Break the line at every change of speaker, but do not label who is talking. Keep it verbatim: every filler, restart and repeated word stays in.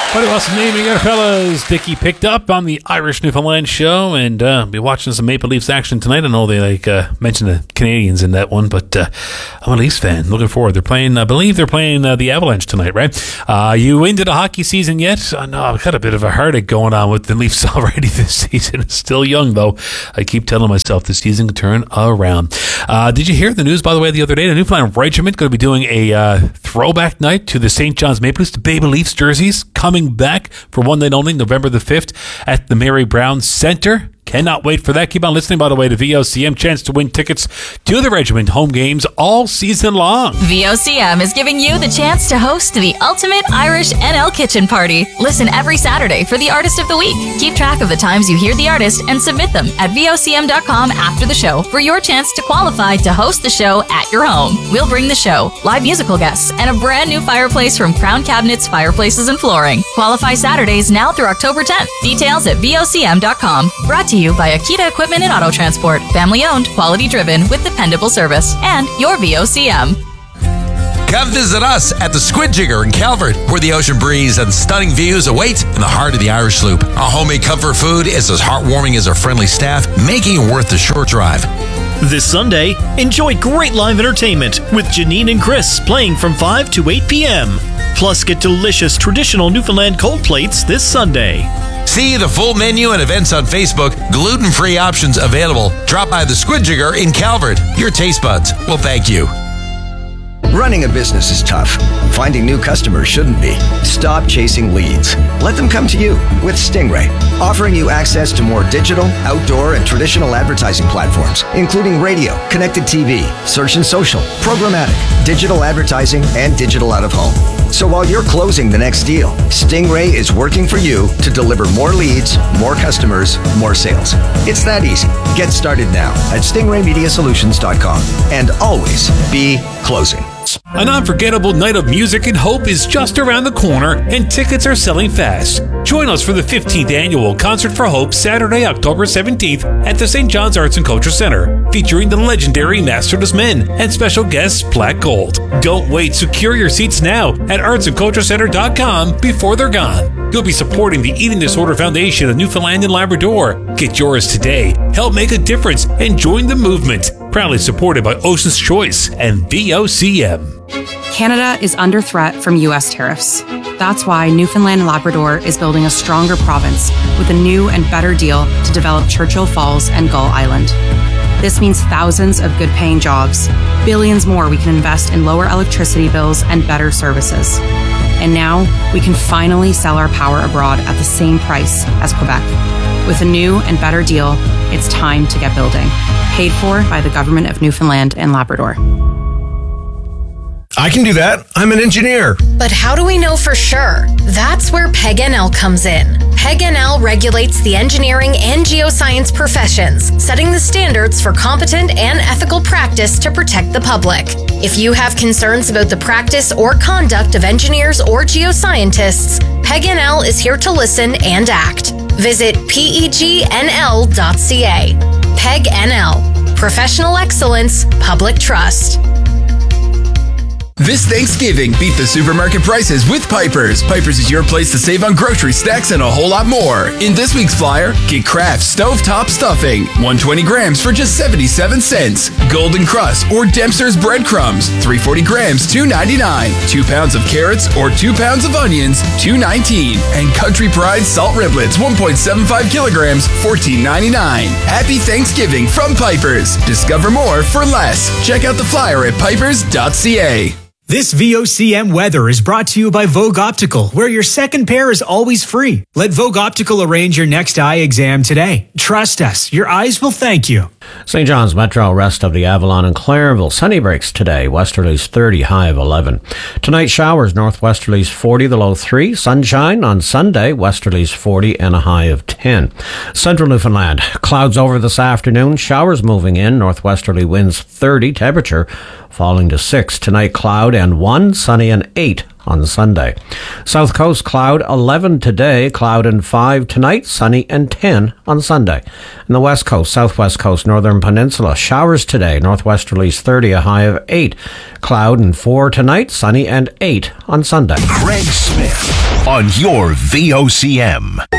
What else naming our fellas? Dickie picked up on the Irish Newfoundland show and uh, be watching some Maple Leafs action tonight. I know they like uh, mentioned the Canadians in that one, but uh, I'm a Leafs fan. Looking forward. They're playing, I believe they're playing uh, the Avalanche tonight, right? Uh, you into the hockey season yet? I know I've got a bit of a heartache going on with the Leafs already this season. It's still young, though. I keep telling myself the season can turn around. Uh, did you hear the news, by the way, the other day? The Newfoundland Regiment going to be doing a uh, throwback night to the Saint John's Maple Leafs, the Baby Leafs jerseys coming back for one night only, November the fifth at the Mary Brown Center. Cannot wait for that. Keep on listening, by the way, to V O C M. Chance to win tickets to the Regiment home games all season long.
V O C M is giving you the chance to host the ultimate Irish N L kitchen party. Listen every Saturday for the Artist of the Week. Keep track of the times you hear the artist and submit them at V O C M dot com after the show for your chance to qualify to host the show at your home. We'll bring the show, live musical guests, and a brand new fireplace from Crown Cabinets, Fireplaces, and Flooring. Qualify Saturdays now through October tenth. Details at V O C M dot com. Brought to you by Akita Equipment and Auto Transport. Family owned, quality driven, with dependable service. And your V O C M.
Come visit us at the Squid Jigger in Calvert, where the ocean breeze and stunning views await in the heart of the Irish Loop. Our homemade comfort food is as heartwarming as our friendly staff, making it worth the short drive.
This Sunday, enjoy great live entertainment with Janine and Chris playing from five to eight p.m. Plus, get delicious traditional Newfoundland cold plates this Sunday.
See the full menu and events on Facebook. Gluten-free options available. Drop by the Squid Jigger in Calvert. Your taste buds will thank you.
Running a business is tough. Finding new customers shouldn't be. Stop chasing leads. Let them come to you with Stingray, offering you access to more digital, outdoor, and traditional advertising platforms, including radio, connected T V, search and social, programmatic, digital advertising, and digital out-of-home. So while you're closing the next deal, Stingray is working for you to deliver more leads, more customers, more sales. It's that easy. Get started now at stingray media solutions dot com and always be closing.
An unforgettable night of music and hope is just around the corner, and tickets are selling fast. Join us for the fifteenth Annual Concert for Hope, Saturday, October seventeenth at the Saint John's Arts and Culture Center, featuring the legendary Masterless Men and special guests Black Gold. Don't wait. Secure your seats now at arts and culture center dot com before they're gone. You'll be supporting the Eating Disorder Foundation of Newfoundland and Labrador. Get yours today. Help make a difference and join the movement. Proudly supported by Ocean's Choice and V O C M.
Canada is under threat from U S tariffs. That's why Newfoundland and Labrador is building a stronger province with a new and better deal to develop Churchill Falls and Gull Island. This means thousands of good-paying jobs, billions more we can invest in lower electricity bills and better services. And now we can finally sell our power abroad at the same price as Quebec. With a new and better deal, it's time to get building. Paid for by the Government of Newfoundland and Labrador.
I can do that. I'm an engineer.
But how do we know for sure? That's where P E G N L comes in. P E G N L regulates the engineering and geoscience professions, setting the standards for competent and ethical practice to protect the public. If you have concerns about the practice or conduct of engineers or geoscientists, P E G N L is here to listen and act. Visit P E G N L dot C A. P E G N L. Professional excellence, public trust.
This Thanksgiving, beat the supermarket prices with Piper's. Piper's is your place to save on grocery snacks and a whole lot more. In this week's flyer, get Kraft Stovetop Stuffing, one hundred twenty grams for just seventy-seven cents. Golden Crust or Dempster's Breadcrumbs, three hundred forty grams, two ninety-nine. Two pounds of carrots or two pounds of onions, two nineteen. And Country Pride Salt Riblets, one point seven five kilograms, fourteen ninety-nine. Happy Thanksgiving from Piper's. Discover more for less. Check out the flyer at pipers dot c a.
This V O C M weather is brought to you by Vogue Optical, where your second pair is always free. Let Vogue Optical arrange your next eye exam today. Trust us, your eyes will thank you.
Saint John's Metro, rest of the Avalon and Clarenville. Sunny breaks today, westerlies thirty, high of eleven. Tonight showers, northwesterlies forty, the low three. Sunshine on Sunday, westerlies forty and a high of ten. Central Newfoundland, clouds over this afternoon, showers moving in, northwesterly winds thirty, temperature falling to six. Tonight cloud and one, sunny and eight, on Sunday. South Coast, cloud eleven today, cloud and five tonight, sunny and ten on Sunday. And the West Coast, Southwest Coast, Northern Peninsula, showers today, northwesterlies thirty, a high of eight, cloud and four tonight, sunny and eight on Sunday.
Craig Smith on your V O C M.